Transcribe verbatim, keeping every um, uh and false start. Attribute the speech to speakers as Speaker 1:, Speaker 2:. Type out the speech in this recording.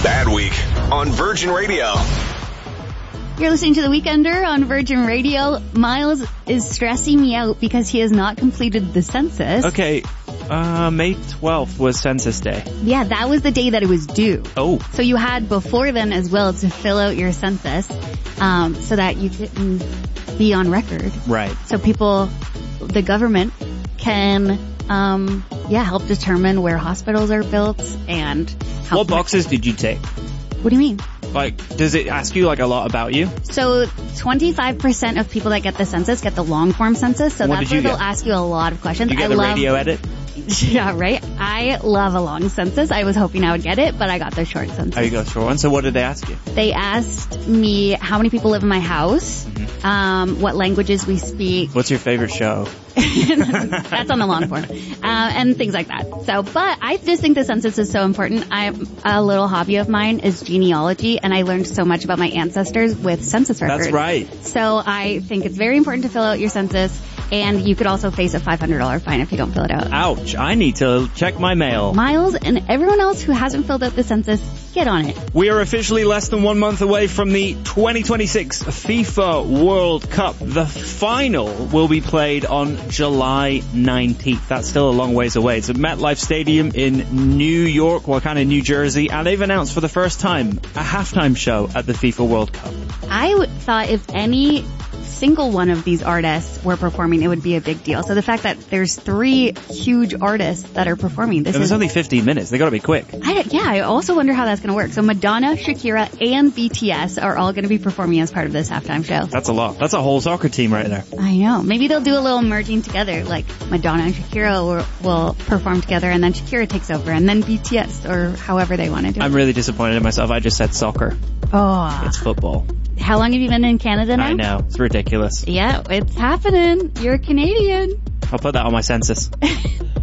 Speaker 1: Bad Week on Virgin Radio.
Speaker 2: You're listening to The Weekender on Virgin Radio. Miles is stressing me out because he has not completed the census.
Speaker 3: Okay, uh, May twelfth was Census Day.
Speaker 2: Yeah, that was the day that it was due.
Speaker 3: Oh.
Speaker 2: So you had before then as well to fill out your census, um, so that you can be on record.
Speaker 3: Right.
Speaker 2: So people, the government can, um, yeah, help determine where hospitals are built and how.
Speaker 3: What boxes did you take?
Speaker 2: What do you mean?
Speaker 3: Like, does it ask you like a lot about you?
Speaker 2: So twenty-five percent of people that get the census get the long form census. So
Speaker 3: What
Speaker 2: that's
Speaker 3: did you
Speaker 2: where they'll
Speaker 3: get?
Speaker 2: ask you a lot of questions.
Speaker 3: Did you get
Speaker 2: I
Speaker 3: the
Speaker 2: love,
Speaker 3: radio edit?
Speaker 2: Yeah, right. I love a long census. I was hoping I would get it, but I got the short census.
Speaker 3: Oh, you got a short one. So what did they ask you?
Speaker 2: They asked me how many people live in my house,
Speaker 3: Mm-hmm.
Speaker 2: um, what languages we speak.
Speaker 3: What's your favorite show?
Speaker 2: That's on the long form, uh, and things like that. So, but I just think the census is so important. I'm a little hobby of mine is genealogy, and I learned so much about my ancestors with census records.
Speaker 3: That's right.
Speaker 2: So I think it's very important to fill out your census, and you could also face a five hundred dollars fine if you don't fill it out.
Speaker 3: Ouch, I need to check my mail.
Speaker 2: Miles and everyone else who hasn't filled out the census, get on it.
Speaker 3: We are officially less than one month away from the twenty twenty-six FIFA World Cup. The final will be played on July nineteenth. That's still a long ways away. It's at MetLife Stadium in New York, well, kind of New Jersey, and they've announced for the first time a halftime show at the FIFA World Cup.
Speaker 2: I w- thought if any single one of these artists were performing, it would be a big deal. So the fact that there's three huge artists that are performing, this
Speaker 3: And
Speaker 2: is
Speaker 3: there's only fifteen minutes. They got to be quick.
Speaker 2: I, yeah, I also wonder how that's going to work. So Madonna, Shakira, and B T S are all going to be performing as part of this halftime show.
Speaker 3: That's a lot. That's a whole soccer team right there.
Speaker 2: I know. Maybe they'll do a little merging together, like Madonna and Shakira will, will perform together, and then Shakira takes over, and then B T S, or however they want to do it.
Speaker 3: I'm really disappointed in myself. I just said soccer.
Speaker 2: Oh.
Speaker 3: It's football.
Speaker 2: How long have you been in Canada now?
Speaker 3: I know. It's ridiculous.
Speaker 2: Yeah, it's happening. You're a Canadian.
Speaker 3: I'll put that on my census.